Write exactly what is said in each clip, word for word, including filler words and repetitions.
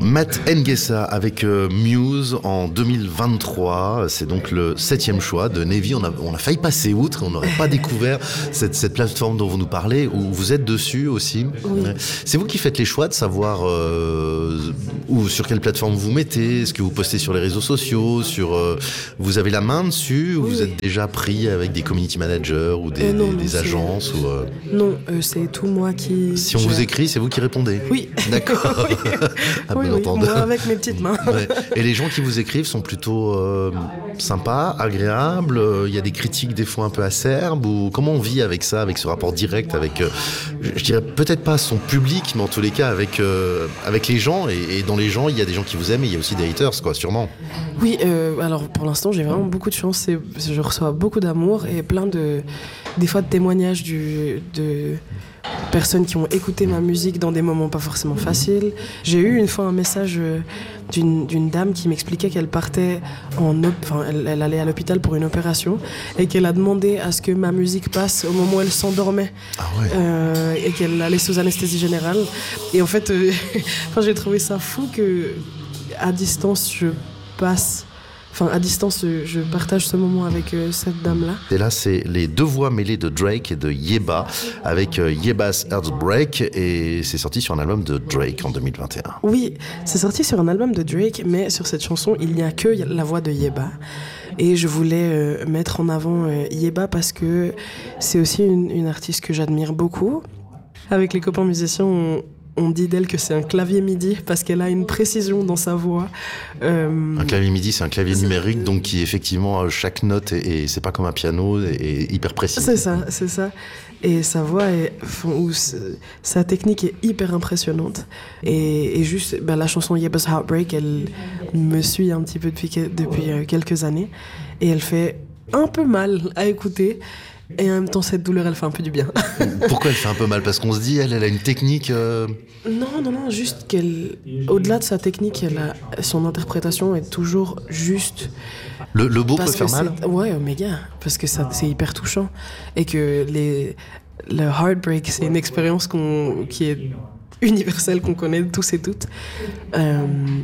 Matt Nguessa avec euh, Muse en deux mille vingt-trois. C'est donc le septième choix de Navy. On a, on a failli passer outre. On n'aurait pas découvert cette, cette plateforme dont vous nous parlez, où vous êtes dessus aussi. Oui. C'est vous qui faites les choix de savoir euh, où, sur quelle plateforme vous mettez, est-ce que vous postez sur les réseaux sociaux, sur, euh, vous avez la main dessus, ou Oui. vous êtes déjà pris avec des community managers ou des, Euh, non, des, non, des c'est- agences ou, euh, Non, euh, c'est tout moi qui... Si on je- vous écrit, c'est vous qui répondez. Oui. D'accord. Oui. Ah, Oui, bien oui, entendu. moi avec mes petites mains. Ouais. Et les gens qui vous écrivent sont plutôt euh, sympas, agréables. Il y a des critiques des fois un peu acerbes. Ou comment on vit avec ça, avec ce rapport direct, avec, euh, je dirais peut-être pas son public, mais en tous les cas avec euh, avec les gens. Et, et dans les gens, il y a des gens qui vous aiment, et il y a aussi des haters, quoi, sûrement. Oui, euh, alors pour l'instant, j'ai vraiment beaucoup de chance. C'est- Je reçois beaucoup d'amour et plein de, des fois, de témoignages du, de personnes qui ont écouté ma musique dans des moments pas forcément faciles. J'ai eu une fois un message euh, d'une, d'une dame qui m'expliquait qu'elle partait en, op- enfin, elle, elle allait à l'hôpital pour une opération et qu'elle a demandé à ce que ma musique passe au moment où elle s'endormait. Ah ouais. Euh, et qu'elle allait sous anesthésie générale. Et en fait, euh, enfin, j'ai trouvé ça fou que à distance, je passe... Enfin, à distance, euh, je partage ce moment avec euh, cette dame-là. Et là, c'est les deux voix mêlées de Drake et de Yebba, avec euh, Yebba's Heartbreak, et c'est sorti sur un album de Drake en deux mille vingt et un. Oui, c'est sorti sur un album de Drake, mais sur cette chanson, il n'y a que la voix de Yebba. Et je voulais euh, mettre en avant euh, Yebba parce que c'est aussi une, une artiste que j'admire beaucoup. Avec les copains musiciens, on, on dit d'elle que c'est un clavier MIDI parce qu'elle a une précision dans sa voix. Euh, Un clavier MIDI, c'est un clavier numérique, donc qui effectivement, euh, chaque note, et, et c'est pas comme un piano, est hyper précis. C'est ça, c'est ça. Et sa voix, est, enfin, ou s- sa technique est hyper impressionnante. Et, et juste, bah, la chanson Yebba's Heartbreak, elle me suit un petit peu depuis, que- depuis euh, quelques années. Et elle fait un peu mal à écouter. Et en même temps, cette douleur, elle fait un peu du bien. Pourquoi elle fait un peu mal? Parce qu'on se dit, elle, elle a une technique... euh, Non, non, non, juste qu'elle... Au-delà de sa technique, elle a, son interprétation est toujours juste. Le, le beau peut Parce faire que mal. c'est- Ouais, méga. Parce que ça, c'est hyper touchant. Et que les, le heartbreak, c'est une expérience qu'on, qui est universelle, qu'on connaît tous et toutes. Euh,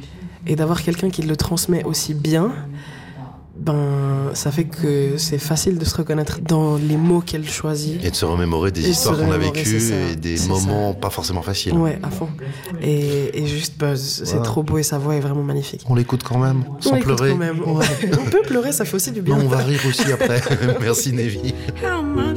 et d'avoir quelqu'un qui le transmet aussi bien, ben, ça fait que c'est facile de se reconnaître dans les mots qu'elle choisit. Et de se remémorer des Et histoires se qu'on a remémorer, vécues c'est ça, et des c'est moments pas forcément faciles. Ouais, à fond. Et, et juste, bah, c'est Ouais. trop beau et sa voix est vraiment magnifique. On l'écoute quand même, sans On écoute pleurer. quand même. Ouais. On peut pleurer, ça fait aussi du bien. Non, on va rire aussi après. Merci Navy.